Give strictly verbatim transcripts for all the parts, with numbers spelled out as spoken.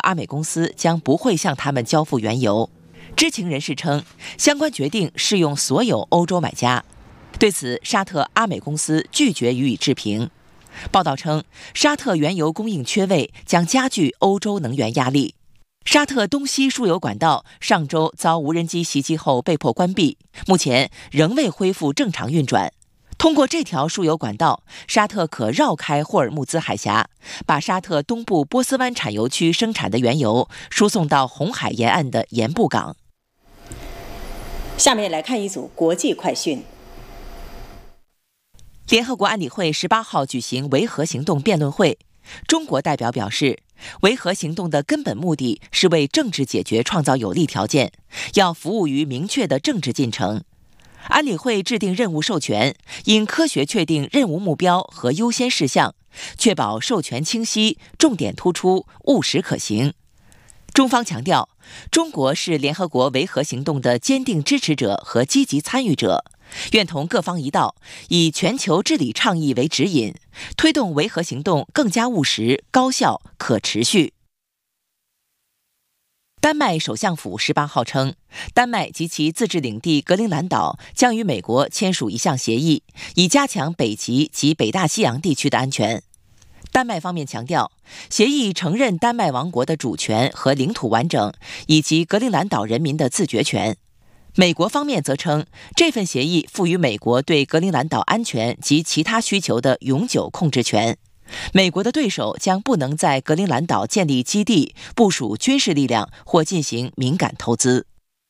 阿美公司将不会向他们交付原油。知情人士称，相关决定适用所有欧洲买家。对此，沙特阿美公司拒绝予以置评。报道称，沙特原油供应缺位将加剧欧洲能源压力。沙特东西输油管道上周遭无人机袭击后被迫关闭，目前仍未恢复正常运转。通过这条输油管道，沙特可绕开霍尔木兹海峡，把沙特东部波斯湾产油区生产的原油输送到红海沿岸的盐布港。 下面来看一组国际快讯。 联合国安理会十八号举行维和行动辩论会，中国代表表示，维和行动的根本目的是为政治解决创造有利条件，要服务于明确的政治进程。安理会制定任务授权，应科学确定任务目标和优先事项，确保授权清晰、重点突出、务实可行。中方强调，中国是联合国维和行动的坚定支持者和积极参与者，愿同各方一道，以全球治理倡议为指引，推动维和行动更加务实、高效、可持续。丹麦首相府十八号称，丹麦及其自治领地格陵兰岛将与美国签署一项协议，以加强北极及北大西洋地区的安全。丹麦方面强调，协议承认丹麦王国的主权和领土完整，以及格陵兰岛人民的自决权。美国方面则称，这份协议赋予美国对格陵兰岛安全及其他需求的永久控制权。美国的对手将不能在格陵兰岛建立基地、部署军事力量或进行敏感投资。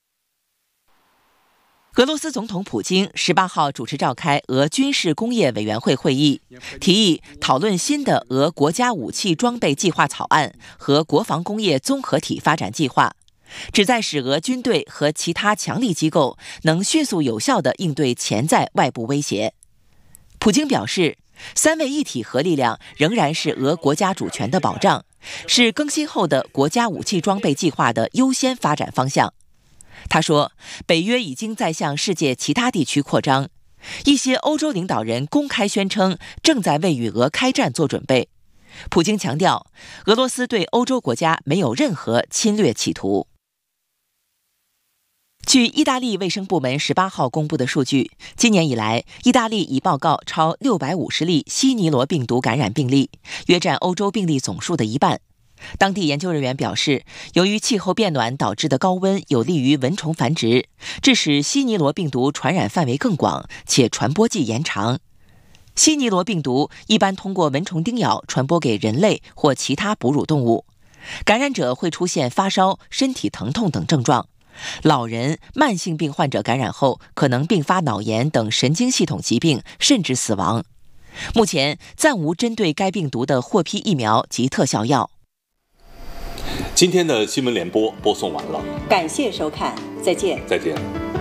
俄罗斯总统普京十八号主持召开俄军事工业委员会会议，提议讨论新的俄国家武器装备计划草案和国防工业综合体发展计划，旨在使俄军队和其他强力机构能迅速有效地应对潜在外部威胁。普京表示，三位一体核力量仍然是俄国家主权的保障，是更新后的国家武器装备计划的优先发展方向。他说，北约已经在向世界其他地区扩张，一些欧洲领导人公开宣称正在为与俄开战做准备。普京强调，俄罗斯对欧洲国家没有任何侵略企图。据意大利卫生部门十八号公布的数据，今年以来，意大利已报告超六百五十例西尼罗病毒感染病例，约占欧洲病例总数的一半。当地研究人员表示，由于气候变暖导致的高温有利于蚊虫繁殖，致使西尼罗病毒传染范围更广，且传播季延长。西尼罗病毒一般通过蚊虫叮咬传播给人类或其他哺乳动物，感染者会出现发烧、身体疼痛等症状。老人、慢性病患者感染后可能并发脑炎等神经系统疾病，甚至死亡。目前暂无针对该病毒的获批疫苗及特效药。 今天的新闻联播播送完了， 感谢收看，再见。 再见。